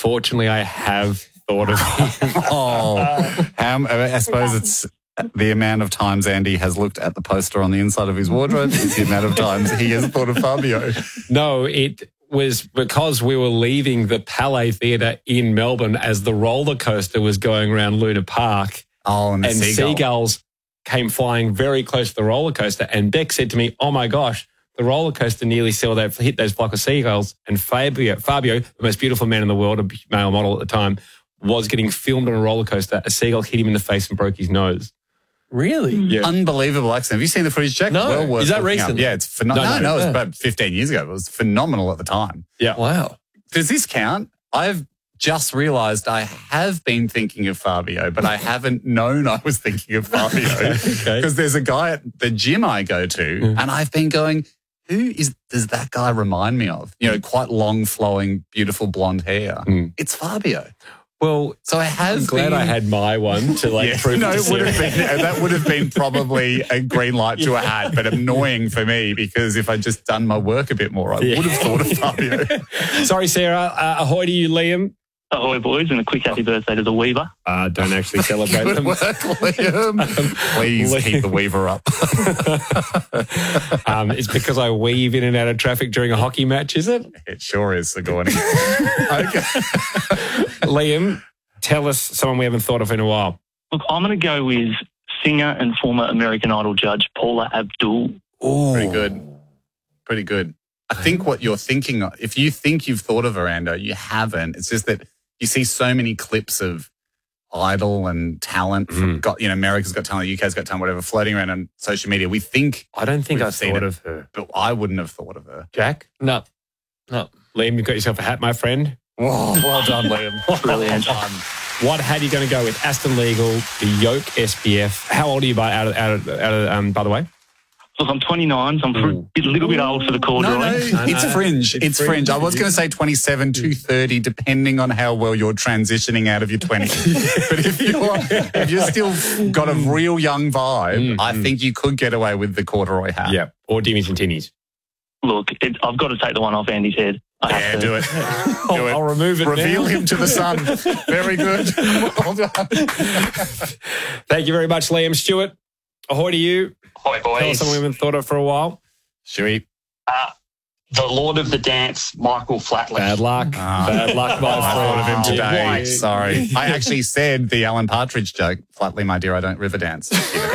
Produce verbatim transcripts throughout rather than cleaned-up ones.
Unfortunately, I have thought of him. Oh, um, I suppose it's the amount of times Andy has looked at the poster on the inside of his wardrobe. It's the amount of times he has thought of Fabio. No, it was because we were leaving the Palais Theatre in Melbourne as the roller coaster was going around Luna Park. Oh, and the and seagull. seagulls came flying very close to the roller coaster. And Beck said to me, oh my gosh, the roller coaster nearly saw that, hit those flock of seagulls. And Fabio, Fabio, the most beautiful man in the world, a male model at the time, was getting filmed on a roller coaster. A seagull hit him in the face and broke his nose. Really? Yeah. Unbelievable accident. Have you seen the footage, Jack? No. Well worth Is that looking up. recent? Yeah, it's phenomenal. No, No, no, no, it was yeah. about fifteen years ago. It was phenomenal at the time. Yeah. Wow. Does this count? I've just realised I have been thinking of Fabio, but I haven't known I was thinking of Fabio. Because Okay. there's a guy at the gym I go to, and I've been going, who is does that guy remind me of? You know, quite long, flowing, beautiful blonde hair. Mm. It's Fabio. Well, So I have I'm glad been, I had my one to like Yeah. prove No, it it to would have Sarah. been that would have been probably a green light to a hat, but annoying for me because if I'd just done my work a bit more, I Yeah. would have thought of Fabio. Sorry, Sarah. Uh, ahoy to you, Liam. Ahoy, boys, and a quick happy birthday to the Weaver. Uh, don't actually celebrate Good them. work, Liam. Please Liam. keep the Weaver up. Um, it's because I weave in and out of traffic during a hockey match, is it? It sure is, Sigourney. Okay. Liam, tell us someone we haven't thought of in a while. Look, I'm going to go with singer and former American Idol judge Paula Abdul. Pretty good. Pretty good. I think what you're thinking of, if you think you've thought of Miranda, you haven't. It's just that you see so many clips of Idol and talent from, got, you know, America's Got Talent, U K's Got Talent, whatever, floating around on social media. We think, I don't think We've I seen thought it. of her. but I wouldn't have thought of her. Jack? No. No. Liam, you've got yourself a hat, my friend. Whoa, well done, Liam. Brilliant. What hat are you going to go with? Aston Legal, the Yoke S P F. How old are you, by out of, out of, out of um, by the way? Look, I'm twenty-nine, so I'm Ooh. a little bit old for the corduroy. No, no, I it's know. fringe. It's It's, fringe. fringe I was for going you. to say twenty-seven to thirty, depending on how well you're transitioning out of your twenties. But if you're, if you're still got a real young vibe, Mm, I mm. think you could get away with the corduroy hat. Yeah. Or Dimmies and Tinnies. Look, it, I've got to take the one off Andy's head. I Yeah, have to. do it. I'll, Do it. I'll remove it Reveal now. him to the sun. Very good. Well done. Thank you very much, Liam. Stewart, ahoy to you. Ahoy, Tell us boys. someone we haven't thought of for a while. Sweet. Uh, the Lord of the Dance, Michael Flatley. Bad luck. Ah. Bad luck, my I thought of him friend. today. Why? Sorry. I actually said the Alan Partridge joke, flatly, my dear, I don't river dance.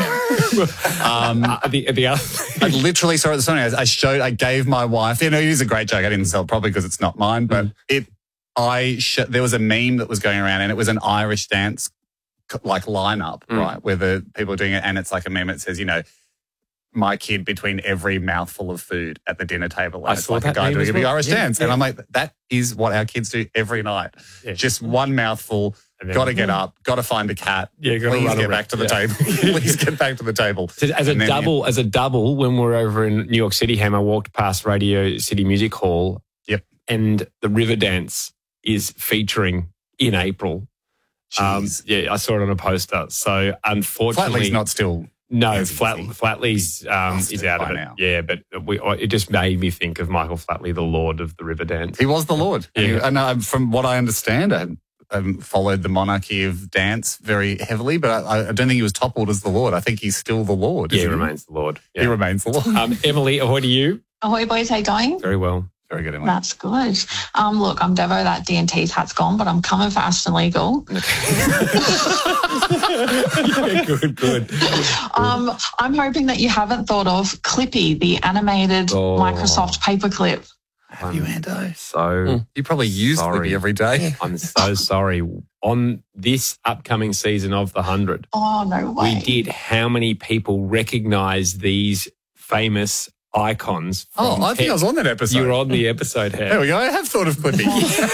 um, Uh, the, the other, I literally saw it this morning. I I showed, I gave my wife, you know, it was a great joke. I didn't sell it probably because it's not mine, but it, I, sh- there was a meme that was going around and it was an Irish dance c- like lineup, Mm. right? Where the people are doing it and it's like a meme that says, you know, my kid between every mouthful of food at the dinner table. And I it's saw like a that guy meme doing as a big well. Irish Yeah, dance. And yeah. I'm like, that is what our kids do every night. Yeah. Just one mouthful, And then- got to get up, got to find a cat. Yeah, gotta Please run get around. back to the Yeah. table. Please get back to the table. So as a And then, double, as a double, when we were over in New York City, Ham, I walked past Radio City Music Hall. Yep. And the River Dance is featuring in April. Um, Jeez. yeah, I saw it on a poster. So unfortunately, Flatley's not still. no, as Flat, easy. Flatley's um, Must is be out of by it. now. Yeah, but we, it just made me think of Michael Flatley, the Lord of the River Dance. He was the Lord. Yeah. And uh, from what I understand, I um, followed the monarchy of dance very heavily, but I, I don't think he was toppled as the Lord. I think he's still the Lord. Yeah, he isn't remains the Lord. He Yeah. remains the Lord. Um, Emily, ahoy to you. Ahoy, boys. How you going? Very well. Very good, Emily. That's good. Um, look, I'm Devo. That D and T's hat's gone, but I'm coming for Aston Legal. Yeah, good, good. Um, I'm hoping that you haven't thought of Clippy, the animated Oh. Microsoft paperclip. Have you, Ando? So You probably use Sorry. Clippy every day. I'm so sorry. On this upcoming season of The Hundred, Oh, no way. we did how many people recognise these famous icons? Oh, from I think tech? I was on that episode. You were on the episode, There Ham. we go. I have thought of Clippy.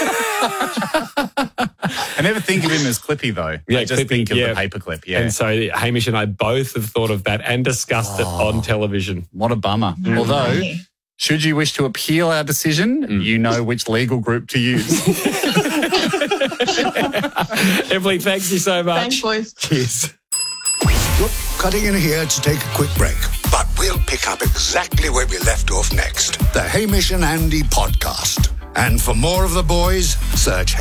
I never think of him as Clippy, though. Yeah, I just Clippy, think of yeah. the paperclip. Yeah. And so Hamish and I both have thought of that and discussed it Oh. on television. What a bummer. Although, Right. should you wish to appeal our decision, Mm. you know which legal group to use. Emily, thanks you so much. Thanks, boys. Cheers. Look, cutting in here to take a quick break. But we'll pick up exactly where we left off next. The Hamish and Andy podcast. And for more of the boys, search